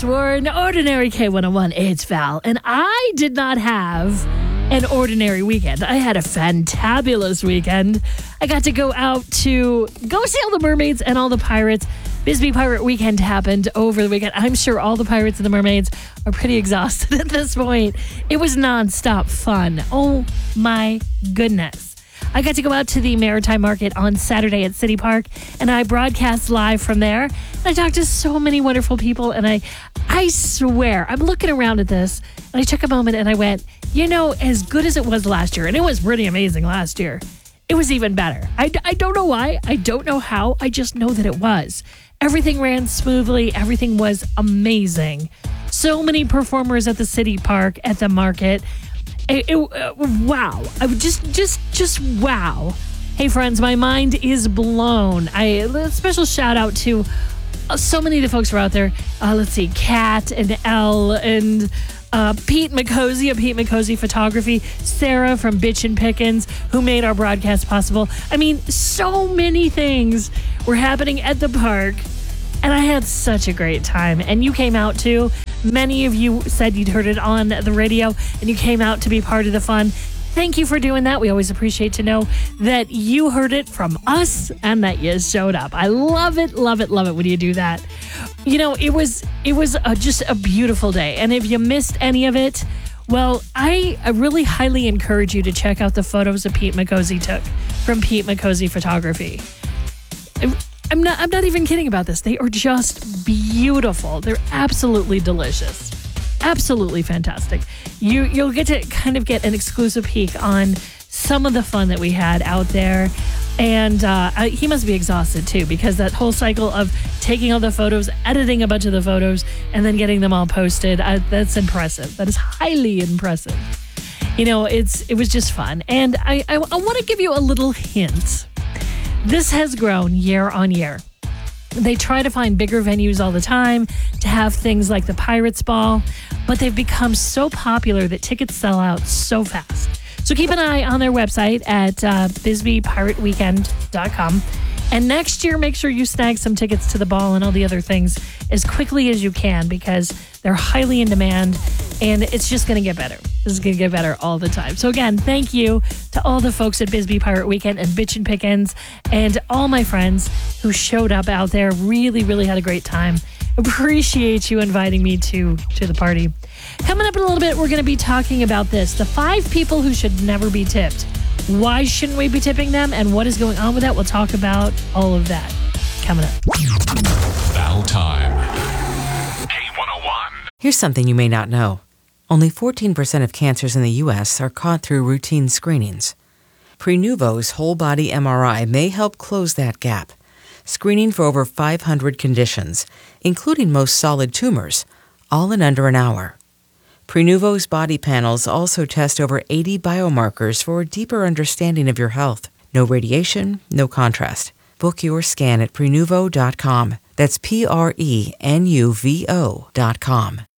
Yes, we're an ordinary K101. It's Val. And I did not have an ordinary weekend. I had a fantabulous weekend. I got to go out to go see all the mermaids and all the pirates. Bisbee Pirate Weekend happened over the weekend. I'm sure all the pirates and the mermaids are pretty exhausted at this point. It was nonstop fun. Oh my goodness. I got to go out to the Maritime Market on Saturday at City Park, and I broadcast live from there. And I talked to so many wonderful people, and I swear, I'm looking around at this, and I took a moment and I went, you know, as good as it was last year, and it was pretty amazing last year, it was even better. I don't know why. I don't know how. I just know that it was. Everything ran smoothly. Everything was amazing. So many performers at the City Park, at the market. Wow. I would just wow. Hey friends, my mind is blown. A special shout out to so many of the folks who are out there. Let's see, Kat and Elle and Pete McCosey of Pete McCosey Photography, Sarah from Bitch and Pickens, who made our broadcast possible. I mean, so many things were happening at the park, and I had such a great time. And you came out too. Many of you said you'd heard it on the radio, and you came out to be part of the fun. Thank you for doing that. We always appreciate to know that you heard it from us and that you showed up. I love it, love it, love it when you do that. You know, it was just a beautiful day. And if you missed any of it, well, I really highly encourage you to check out the photos that Pete McCosey took from Pete McCosey Photography. I'm not even kidding about this. They are just beautiful. They're absolutely delicious. Absolutely fantastic. You'll get to kind of get an exclusive peek on some of the fun that we had out there. And he must be exhausted too, because that whole cycle of taking all the photos, editing a bunch of the photos, and then getting them all posted, that's impressive. That is highly impressive. You know, it was just fun. And I want to give you a little hint. This has grown year on year. They try to find bigger venues all the time to have things like the Pirates Ball, but they've become so popular that tickets sell out so fast. So keep an eye on their website at BisbeePirateWeekend.com. And next year, make sure you snag some tickets to the ball and all the other things as quickly as you can, because they're highly in demand and it's just going to get better. This is going to get better all the time. So again, thank you to all the folks at Bisbee Pirate Weekend and Bitch and Pickens and all my friends who showed up out there. Really, really had a great time. Appreciate you inviting me to the party. Coming up in a little bit, we're going to be talking about this. The 5 people who should never be tipped. Why shouldn't we be tipping them? And what is going on with that? We'll talk about all of that coming up. Val time. K101. Here's something you may not know. Only 14% of cancers in the U.S. are caught through routine screenings. Prenuvo's whole-body MRI may help close that gap, screening for over 500 conditions, including most solid tumors, all in under an hour. Prenuvo's body panels also test over 80 biomarkers for a deeper understanding of your health. No radiation, no contrast. Book your scan at Prenuvo.com. That's Prenuvo.com.